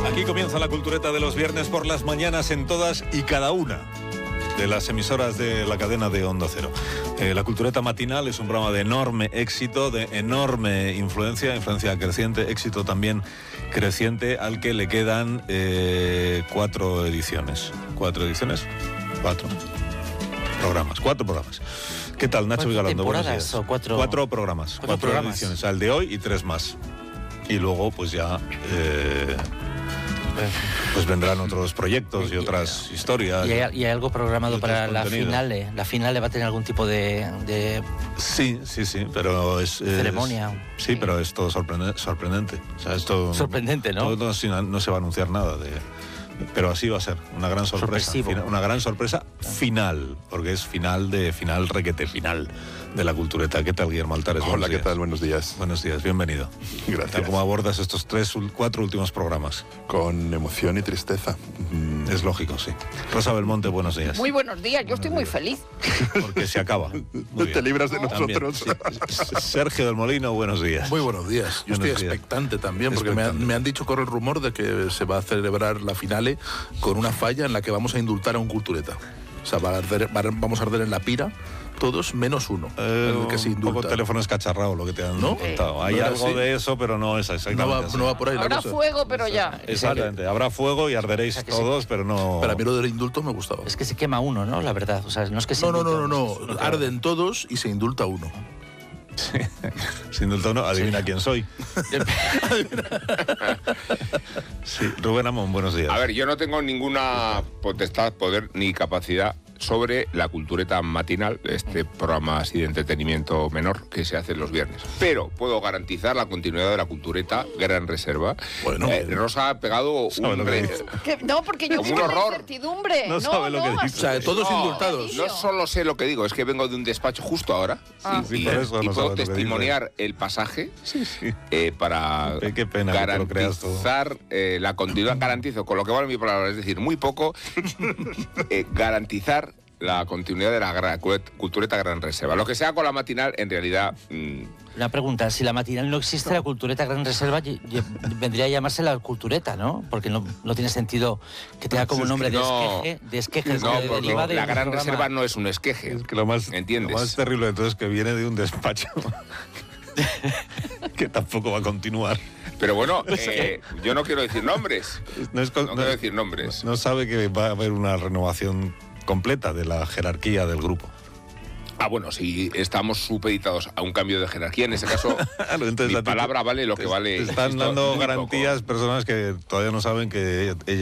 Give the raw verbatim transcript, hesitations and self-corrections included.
Aquí comienza la cultureta de los viernes por las mañanas en todas y cada una de las emisoras de la cadena de Onda Cero. Eh, la cultureta matinal es un programa de enorme éxito, de enorme influencia, influencia creciente, éxito también creciente, al que le quedan eh, cuatro ediciones. ¿Cuatro ediciones? Cuatro programas, cuatro programas. ¿Qué tal, Nacho Vigalondo? Buenos días. O cuatro... cuatro programas, cuatro, cuatro programas. ediciones, al de hoy y tres más. Y luego, pues ya... Eh, pues vendrán otros proyectos y otras historias. ¿Y hay, y hay algo programado para la finale? ¿La finale va a tener algún tipo de...? de... Sí, sí, sí, pero es... ceremonia. Es, sí, pero es todo sorprendente. sorprendente. O sea, esto, sorprendente, ¿no? Todo, todo, no se va a anunciar nada de... Pero así va a ser, una gran sorpresa. Fina, una gran sorpresa final, porque es final de final requete final de la cultureta. ¿Qué tal, Guillermo Altares? Hola, ¿qué tal? Buenos días. Buenos días, bienvenido. Gracias. ¿Cómo abordas estos tres, cuatro últimos programas? Con emoción y tristeza. Mm, es lógico, sí. Rosa Belmonte, buenos días. Muy buenos días, yo buenos estoy días. muy feliz. Porque se acaba. No te libras de nosotros. Sí. Sergio del Molino, buenos días. Muy buenos días. Yo buenos estoy días. expectante también, porque expectante. Me, han, me han dicho, corre el rumor de que se va a celebrar la finale con una falla en la que vamos a indultar a un cultureta. O sea, va a arder, va a, vamos a arder en la pira todos menos uno. Eh, el que se indulta. Un poco teléfono escacharrado lo que te han ¿No? contado. Hay ¿No algo así? de eso, pero no es exactamente no va, así. No va por ahí Habrá la cosa. fuego, pero ya. Exactamente. Habrá fuego y arderéis todos, sí. pero no... Pero a mí lo del indulto me gustaba. Es que se quema uno, ¿no? La verdad. O sea, no es que se No, no, no, no, no. Arden todos y se indulta uno. Sí. Se indulta uno, adivina sí. quién soy. Sí. Rubén Amón, buenos días. A ver, yo no tengo ninguna potestad, poder ni capacidad sobre la cultureta matinal, este programa así de entretenimiento menor que se hace los viernes. Pero puedo garantizar la continuidad de la cultureta Gran Reserva. Bueno, eh, Rosa ha pegado un... Re... No, porque yo tengo una incertidumbre. No, no sabe lo no, que dice. O sea, todos no, indultados. No solo sé lo que digo, es que vengo de un despacho justo ahora ah, y, sí, y, eso y no puedo sabes testimoniar el pasaje sí, sí. Eh, para qué, qué pena garantizar eh, la continuidad. Garantizo, con lo que vale mi palabra, es decir, muy poco, eh, garantizar la continuidad de la gran, cultureta Gran Reserva. Lo que sea con la matinal, en realidad... Mmm... Una pregunta, si la matinal no existe, la cultureta Gran Reserva y, y, vendría a llamarse la cultureta, ¿no? Porque no, no tiene sentido que tenga como nombre de no, esqueje, de esquejes. No, de, porque de la de Gran programa. Reserva no es un esqueje. Es que lo más, ¿entiendes? Lo más terrible de todo es que viene de un despacho que tampoco va a continuar. Pero bueno, eh, yo no quiero decir nombres. No, es, no, no quiero decir nombres. No sabe que va a haber una renovación completa de la jerarquía del grupo. Ah, bueno, si estamos supeditados a un cambio de jerarquía, en ese caso, claro, entonces mi palabra vale lo que vale. Te están dando garantías poco. Personas que todavía no saben que ella